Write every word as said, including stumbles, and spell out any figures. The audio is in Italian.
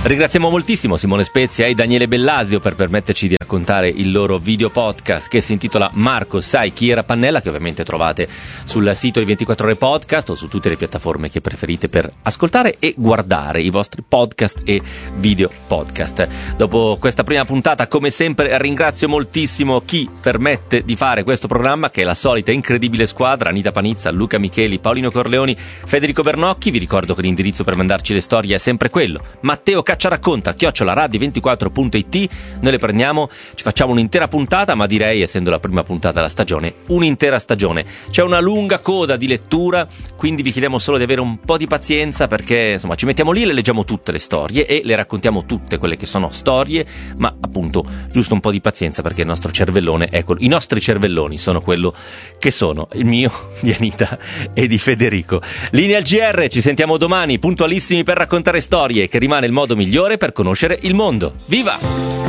Ringraziamo moltissimo Simone Spezia e Daniele Bellasio per permetterci di raccontare il loro video podcast che si intitola Marco, sai chi era Pannella, che ovviamente trovate sul sito di ventiquattro ore podcast o su tutte le piattaforme che preferite per ascoltare e guardare i vostri podcast e video podcast. Dopo questa prima puntata, come sempre, ringrazio moltissimo chi permette di fare questo programma, che è la solita incredibile squadra: Anita Panizza, Luca Micheli, Paolino Corleoni, Federico Bernocchi. Vi ricordo che l'indirizzo per mandarci le storie è sempre quello: Matteo Cacciaracconta chiocciola radio ventiquattro punto it. Noi le prendiamo, ci facciamo un'intera puntata, ma direi, essendo la prima puntata della stagione, un'intera stagione. C'è una lunga coda di lettura, quindi vi chiediamo solo di avere un po' di pazienza, perché insomma ci mettiamo lì e le leggiamo tutte le storie e le raccontiamo tutte quelle che sono storie, ma appunto giusto un po' di pazienza, perché il nostro cervellone è quello, i nostri cervelloni sono quello che sono, il mio, di Anita e di Federico. Linea al G R, ci sentiamo domani puntualissimi per raccontare storie, che rimane il modo migliore per conoscere il mondo. Viva!